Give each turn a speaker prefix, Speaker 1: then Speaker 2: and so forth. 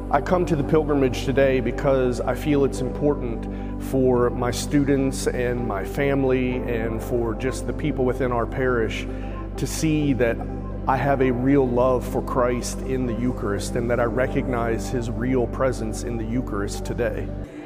Speaker 1: I come to the pilgrimage today because I feel it's important for my students and my family and for just the people within our parish to see that I have a real love for Christ in the Eucharist and that I recognize His real presence in the Eucharist today.